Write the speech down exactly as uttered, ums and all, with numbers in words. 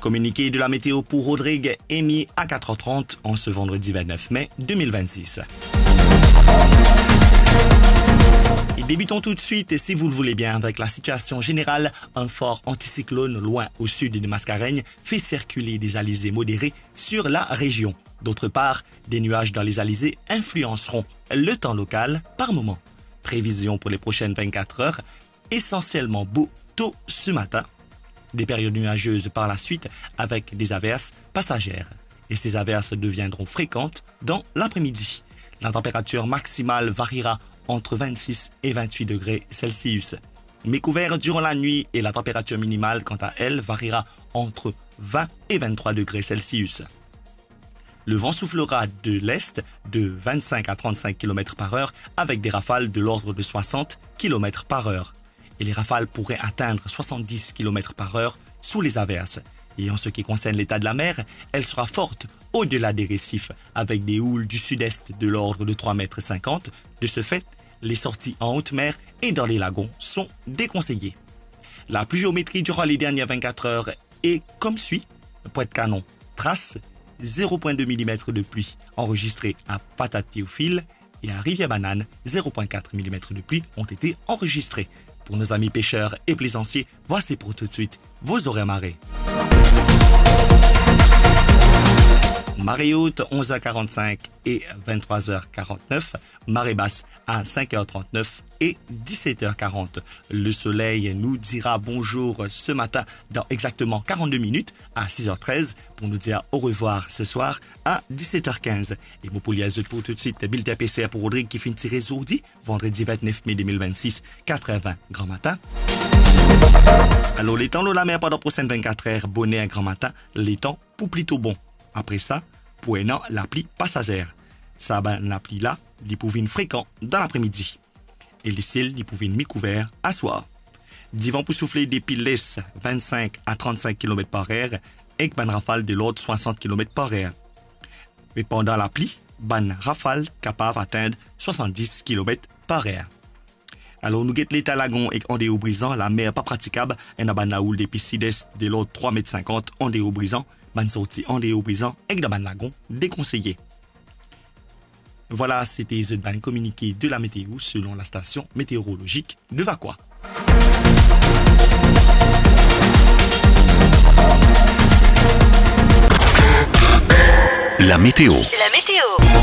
Communiqué de la météo pour Rodrigue émis à quatre heures trente en ce vendredi vingt-neuf mai deux mille vingt-six. Et débutons tout de suite, si vous le voulez bien, avec la situation générale. Un fort anticyclone loin au sud de Mascareigne fait circuler des alizés modérés sur la région. D'autre part, des nuages dans les alizés influenceront le temps local par moment. Prévision pour les prochaines vingt-quatre heures, essentiellement beau tôt ce matin. Des périodes nuageuses par la suite avec des averses passagères. Et ces averses deviendront fréquentes dans l'après-midi. La température maximale variera entre vingt-six et vingt-huit degrés Celsius. Mais couvert durant la nuit et la température minimale, quant à elle, variera entre vingt et vingt-trois degrés Celsius. Le vent soufflera de l'est de vingt-cinq à trente-cinq kilomètres par heure avec des rafales de l'ordre de soixante kilomètres par heure. Et les rafales pourraient atteindre soixante-dix kilomètres par heure sous les averses. Et en ce qui concerne l'état de la mer, elle sera forte au-delà des récifs, avec des houles du sud-est de l'ordre de trois mètres cinquante. De ce fait, les sorties en haute mer et dans les lagons sont déconseillées. La pluviométrie durant les dernières vingt-quatre heures est comme suit. Pointe-Canon, Trace, zéro virgule deux millimètres de pluie enregistrée à Patate-Théophile et à Rivière-Banane, zéro virgule quatre millimètres de pluie ont été enregistrés. Pour nos amis pêcheurs et plaisanciers, voici pour tout de suite vos horaires marées. Marée haute, onze heures quarante-cinq et vingt-trois heures quarante-neuf. Marée basse à cinq heures trente-neuf et dix-sept heures quarante. Le soleil nous dira bonjour ce matin dans exactement quarante-deux minutes à six heures treize pour nous dire au revoir ce soir à dix-sept heures quinze. Et mon poliazeux pour tout de suite, bulletin P C R pour Rodrigue qui finit tiré Zoudi, vendredi vingt-neuf mai deux mille vingt-six, quatre heures vingt, grand matin. Alors, les temps de la mer pendant les prochaines vingt-quatre heures, bonnet à grand matin, les temps pour plutôt bon. Après ça, pour un an, l'appli passagère. Ça, ben, l'appli là, il pouvait une fréquent dans l'après-midi. Et les cils, il pouvait une mi-couvert à soir. Divan pour souffler des piles vingt-cinq à trente-cinq kilomètres par heure et ban rafale de l'ordre soixante kilomètres par heure. Mais pendant l'appli, ban rafale capable d'atteindre soixante-dix kilomètres par heure. Alors, nous guettons l'état lagon et en déo brisant, la mer pas praticable, et n'a ban la houle des piscides de l'ordre trois mètres cinquante en déo brisant, ban sorti en déo brisant et dans ban lagon déconseillé. Voilà, c'était The Ban communiqué de la météo selon la station météorologique de Vacois. La météo. La météo.